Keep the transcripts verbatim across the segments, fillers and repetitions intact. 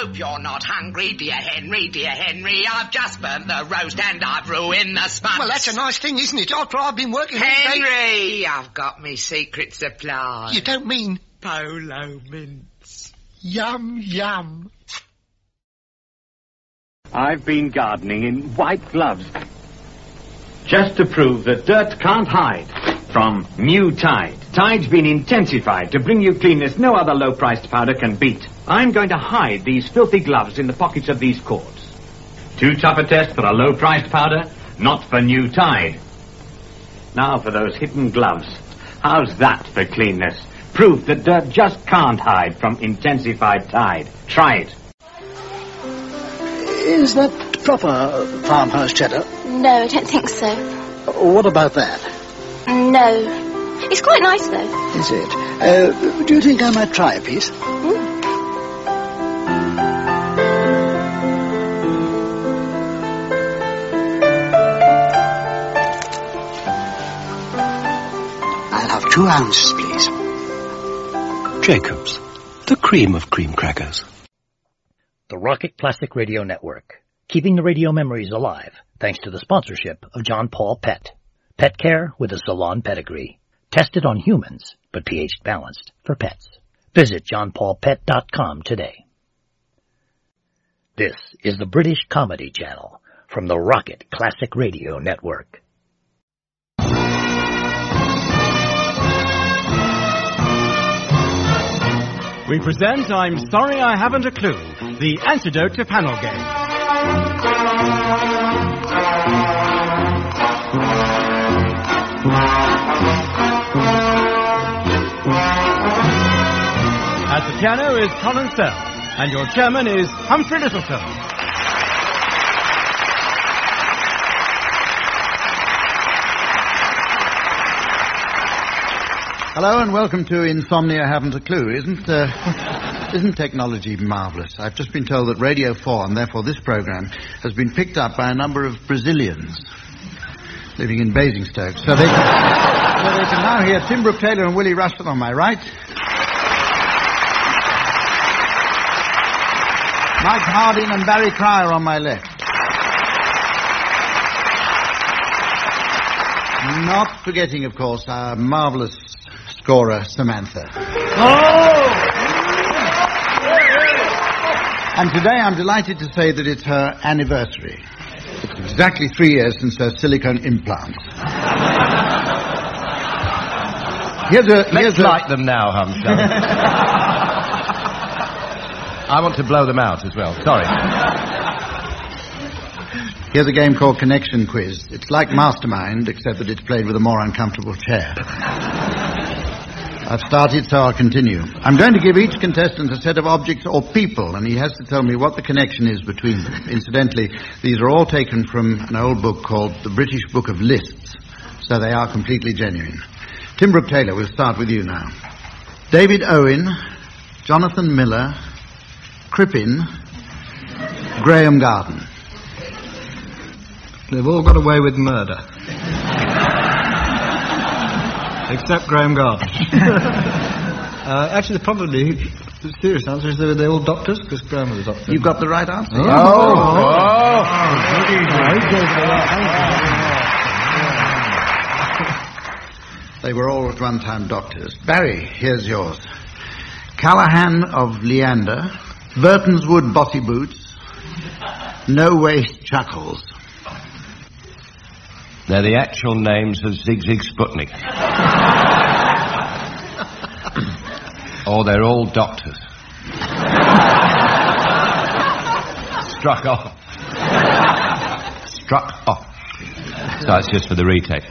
hope you're not hungry, dear Henry, dear Henry. I've just burnt the roast and I've ruined the sponge. Well, that's a nice thing, isn't it? After I've been working... Henry, I've got me secret supply. You don't mean... Polo mints. Yum, yum. I've been gardening in white gloves. Just to prove that dirt can't hide. From New Tide. Tide's been intensified to bring you cleanness no other low-priced powder can beat. I'm going to hide these filthy gloves in the pockets of these cords. Too tough a test for a low-priced powder? Not for New Tide. Now for those hidden gloves. How's that for cleanness? Proof that dirt just can't hide from intensified Tide. Try it. Is that proper farmhouse cheddar? No, I don't think so. What about that? No. It's quite nice, though. Is it? Uh, do you think I might try a piece? Mm. I'll have two ounces, please. Jacobs, the cream of cream crackers. The Rocket Classic Radio Network, keeping the radio memories alive thanks to the sponsorship of John Paul Pet. Pet care with a salon pedigree. Tested on humans, but pH balanced for pets. Visit john paul pet dot com today. This is the British Comedy Channel from the Rocket Classic Radio Network. We present I'm Sorry I Haven't a Clue, the antidote to panel game. At the piano is Colin Sell, and your chairman is Humphrey Littleton. Hello and welcome to Insomnia Haven't a Clue. Isn't uh, isn't technology marvellous? I've just been told that Radio four, and therefore this programme, has been picked up by a number of Brazilians living in Basingstoke. So they can, so they can now hear Tim Brooke Taylor and Willie Rushton on my right, Mike Harding and Barry Cryer on my left. Not forgetting, of course, our marvellous scorer, Samantha. Oh! And today I'm delighted to say that it's her anniversary. It's exactly three years since her silicone implant. Here's a... Here's Let's a... light them now, Hum, shall we? I want to blow them out as well. Sorry. Here's a game called Connection Quiz. It's like Mastermind, except that it's played with a more uncomfortable chair. I've started, so I'll continue. I'm going to give each contestant a set of objects or people, and he has to tell me what the connection is between them. Incidentally, these are all taken from an old book called The British Book of Lists, so they are completely genuine. Tim Brooke Taylor, we'll start with you now. David Owen, Jonathan Miller, Crippen, Graham Garden. They've all got away with murder. Except Graham Garden. uh, actually, probably, the serious answer is they're, they're all doctors, because Graham was a doctor. You've got the right answer. Oh! oh. oh. oh. They were all at one time doctors. Barry, here's yours. Callahan of Leander, Burtonswood Bossy Boots, No Waste Chuckles. They're the actual names of Zig Zig Sputnik. Or they're all doctors. Struck off. Struck off. So that's just for the retake.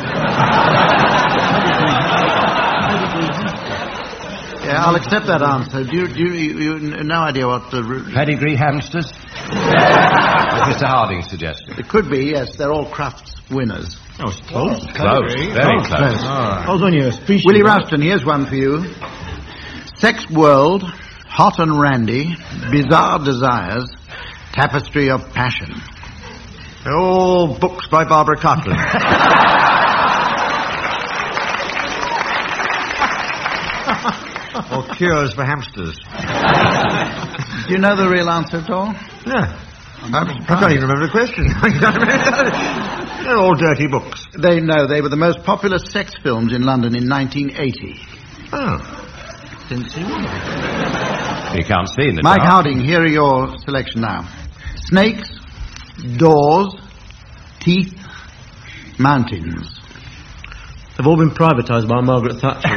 Yeah, I'll accept that answer. Do you, do you, you, you no idea what the... Pedigree hamsters? As Mister Harding suggested. It could be, yes. They're all Crufts winners. Oh, it's close. Oh, close. Very oh, close. Oh. Hold on, you species. Willie Rushton, here's one for you. Sex World, Hot and Randy, Bizarre Desires, Tapestry of Passion. They're all books by Barbara Cutler. Or or cures for hamsters? Do you know the real answer at all? Yeah. I can't even remember the question. They're all dirty books. They know they were the most popular sex films in London in nineteen eighty. Oh. Didn't see one. You can't see in the Mike dark. Harding, here are your selection now. Snakes, doors, teeth, mountains. They've all been privatised by Margaret Thatcher.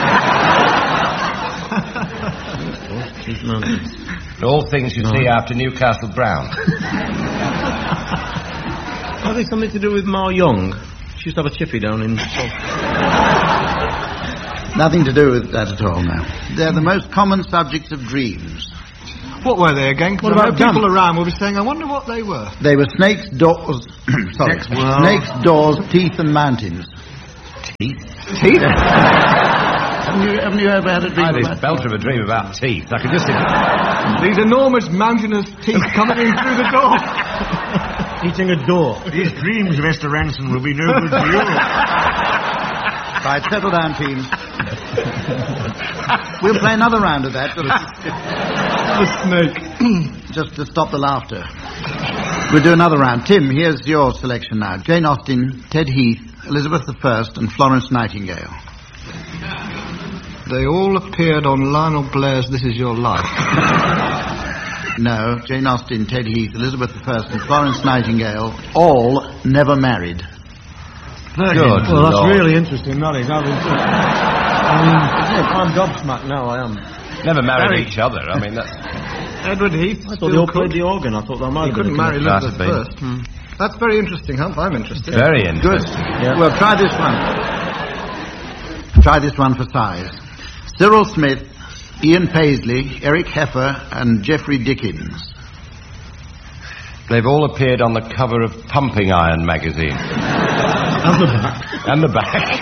All things you see after Newcastle Brown. I think something to do with Ma Young. She used to have a chippy down in... Nothing to do with that at all, no. They're the most common subjects of dreams. What were they again? What about people them? around will be saying, I wonder what they were. They were snakes, doors... sorry. Snakes, well- Snakes, doors, teeth and mountains. Teeth? Teeth? haven't, you, haven't you ever had a dream I had this about belter of a dream about teeth. I could just... These enormous mountainous teeth coming in through the door. Eating a door. These dreams of Esther Ranson will be no good for you. Right, settle down, teams. We'll play another round of that. The snake. Just to stop the laughter. We'll do another round. Tim, here's your selection now. Jane Austen, Ted Heath, Elizabeth the First, and Florence Nightingale. They all appeared on Lionel Blair's This Is Your Life. No, Jane Austen, Ted Heath, Elizabeth the First, and Florence Nightingale, all never married. Good Well, that's Lord. really interesting, that is. I mean, I mean, I'm gobsmacked now, I am. Never married Very- each other. I mean, that's... Edward Heath. I thought they all played the organ. I thought that might You have been couldn't a marry connection. Elizabeth Must have first. Hmm. That's very interesting, Hump. I'm interested. Very Good. interesting. Yeah. Well, try this one. Try this one for size. Cyril Smith, Ian Paisley, Eric Heffer, and Geoffrey Dickens. They've all appeared on the cover of Pumping Iron magazine. And the back. And the back.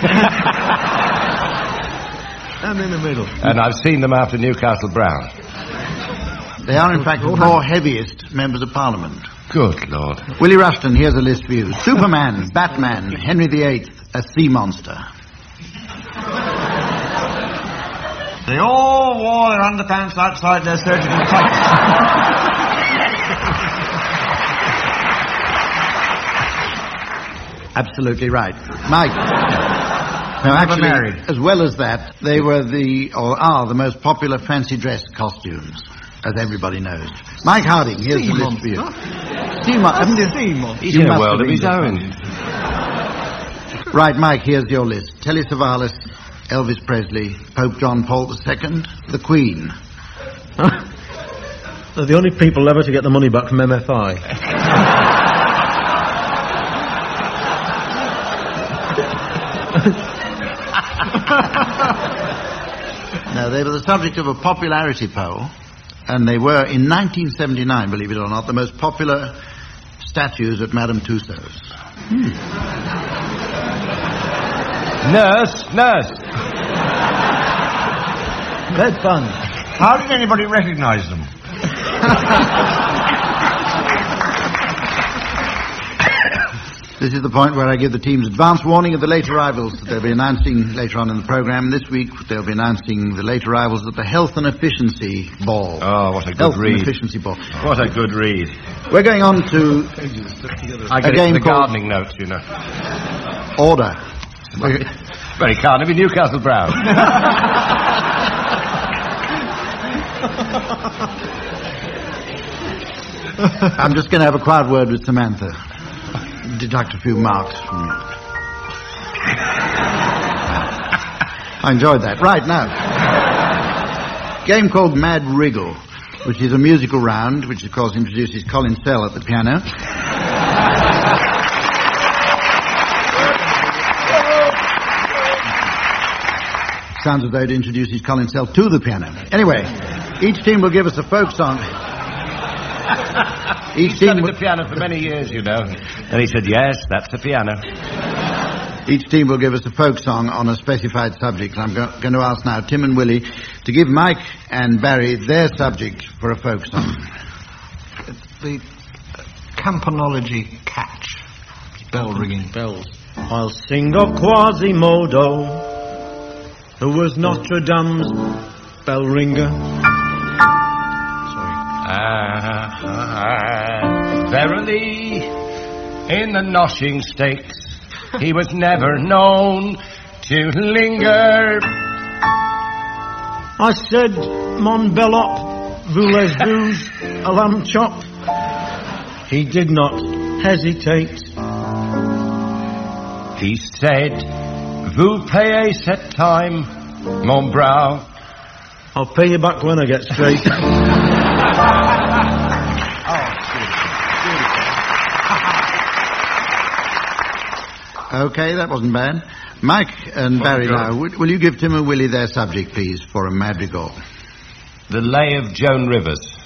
And in the middle. And I've seen them after Newcastle Brown. They are, in fact, the four heaviest members of Parliament. Good Lord. Willie Rushton, here's a list for you. Superman, Batman, Henry the Eighth, a sea monster. They all wore their underpants outside their surgical tights. Absolutely right. Mike. Now, actually, married. as well as that, they were the, or are the most popular fancy dress costumes, as everybody knows. Mike Harding, here's the list for you. Sea monster. He's in a world of his own. Right, Mike, here's your list. Telly Savalas, Elvis Presley, Pope John Paul the Second, the Queen. They're the only people ever to get the money back from M F I. No, they were the subject of a popularity poll, and they were, in nineteen seventy-nine, believe it or not, the most popular statues at Madame Tussauds. Hmm. Nurse, nurse. Bed fun. How did anybody recognise them? This is the point where I give the teams advance warning of the late arrivals that they'll be announcing later on in the programme. This week, they'll be announcing the late arrivals at the Health and Efficiency Ball. Oh, what a good Health read. and Efficiency Ball. What a good read. We're going on to I a get it game from the called gardening notes, you know. Order. Very Carnaby, Newcastle Brown. I'm just going to have a quiet word with Samantha. Deduct a few marks from you. I enjoyed that. Right, now. Game called Mad Wriggle, which is a musical round, which of course introduces Colin Sell at the piano. Sounds as though it introduces Colin Sell to the piano. Anyway, each team will give us a folk song. Each team Studied will... the piano for many years, you know. And he said, yes, that's the piano. Each team will give us a folk song on a specified subject. I'm go- going to ask now Tim and Willie to give Mike and Barry their subject for a folk song. The campanology catch. Bell ringing bells. I'll sing of Quasimodo, who was Notre Dame's bell ringer. Ah, verily, in the noshing stakes, he was never known to linger. I said, mon bellop, voulez vous a lamb chop? He did not hesitate. He said, vous payez cette time, mon brave. I'll pay you back when I get straight. OK, that wasn't bad. Mike and Oh, Barry God. now, will, will you give Tim and Willie their subject, please, for a madrigal? The Lay of Joan Rivers.